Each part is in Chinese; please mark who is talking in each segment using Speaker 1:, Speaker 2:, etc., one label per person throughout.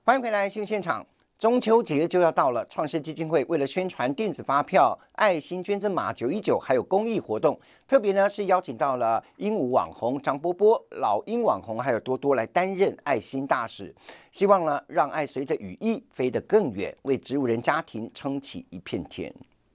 Speaker 1: 欢迎回来新闻现场。中秋节就要到了，创世基金会为了宣传电子发票、爱心捐赠码919，还有公益活动，特别呢是邀请到了鹦鹉网红张波波、老鹰网红还有多多来担任爱心大使，希望呢让爱随着羽翼飞得更远，为植物人家庭撑起一片天。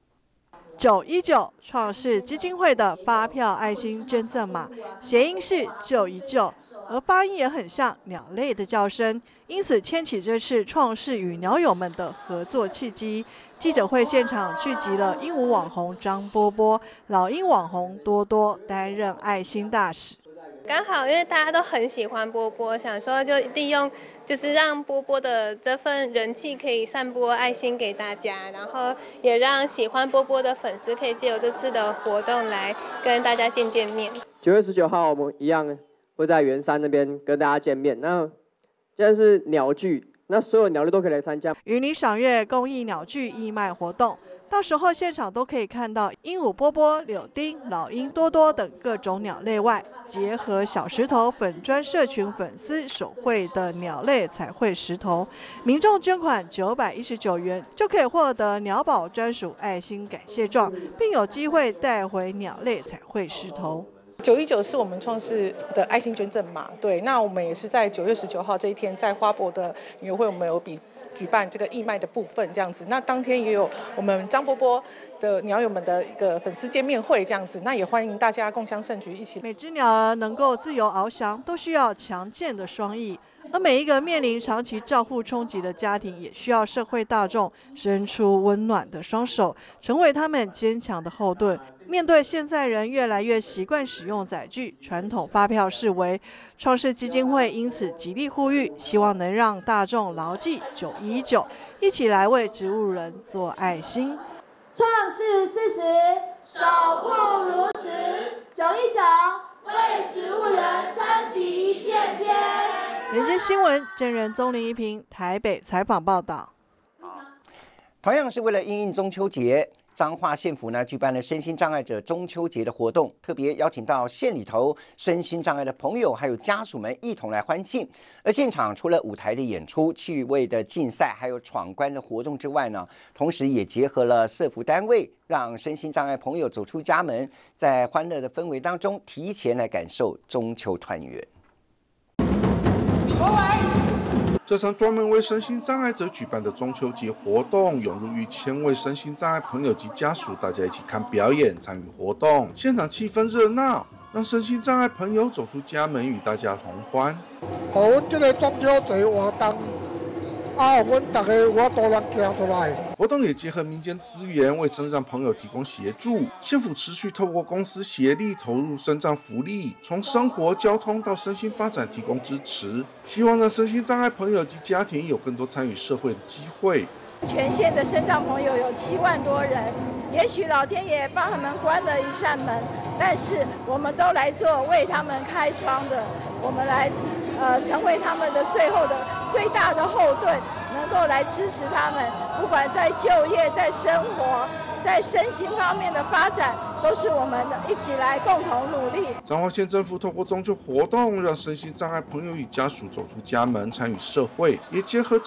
Speaker 2: 919创世基金会的发票爱心捐赠码，谐音是救一救，而发音也很像鸟类的叫声，因此牵起这次创世与鸟友们的合作契机。记者会现场聚集了鹦鹉网红张波波、老鹰网红多多担任爱心大使。
Speaker 3: 刚好因为大家都很喜欢波波，想说就利用就是让波波的这份人气可以散播爱心给大家，然后也让喜欢波波的粉丝可以借由这次的活动来跟大家见面。
Speaker 4: 9月19号我们一样会在圆山那边跟大家见面。那现在是鸟剧，那所有鸟类都可以来参加。
Speaker 2: 与你赏月公益鸟剧义卖活动。到时候现场都可以看到鹦鹉波波、柳丁、老鹰多多等各种鸟类外，结合小石头粉专社群粉丝手绘的鸟类彩绘石头，民众捐款919元就可以获得鸟宝专属爱心感谢状，并有机会带回鸟类彩绘石头。
Speaker 5: 919是我们创世的爱心捐赠码，对，那我们也是在9月19号这一天，在花博的女友会，我们有举办这个义卖的部分这样子，那当天也有我们张波波的鸟友们的一个粉丝见面会这样子，那也欢迎大家共襄盛举，一起。
Speaker 2: 每只鸟儿能够自由翱翔，都需要强健的双翼，而每一个面临长期照护冲击的家庭，也需要社会大众伸出温暖的双手，成为他们坚强的后盾。面对现在人越来越习惯使用载具，传统发票式微，创世基金会因此极力呼吁，希望能让大众牢记919，一起来为植物人做爱心。
Speaker 6: 创世40，守护如石，919，为植物人撑起一片天。
Speaker 2: 人间新闻真人宗林一平台北采访报道。
Speaker 1: 同样是为了因应中秋节，彰化县府呢举办了身心障碍者中秋节的活动，特别邀请到县里头身心障碍的朋友还有家属们一同来欢庆。而现场除了舞台的演出、趣味的竞赛，还有闯关的活动之外呢，同时也结合了社福单位，让身心障碍朋友走出家门，在欢乐的氛围当中，提前来感受中秋团圆。
Speaker 7: 这场专门为身心障碍者举办的中秋节活动，涌入逾1000位身心障碍朋友及家属，大家一起看表演、参与活动，现场气氛热闹，让身心障碍朋友走出家门，与大家同欢。
Speaker 8: 阮这个中秋节活动，阮大家有法度能行出来。
Speaker 7: 活动也结合民间资源，为身障朋友提供协助。县府持续透过公司协力投入身障福利，从生活、交通到身心发展提供支持，希望让身心障碍朋友及家庭有更多参与社会的机会。
Speaker 6: 全县的身障朋友有7万多人，也许老天爷帮他们关了一扇门，但是我们都来做为他们开窗的，我们来成为他们的最大的后盾，能够来支持他们，不管在就业、在生活、在身心方面的发展，都是我们一起来共同努力。
Speaker 7: 彰化县政府透过中秋活动，让身心障碍朋友与家属走出家门，参与社会，也结合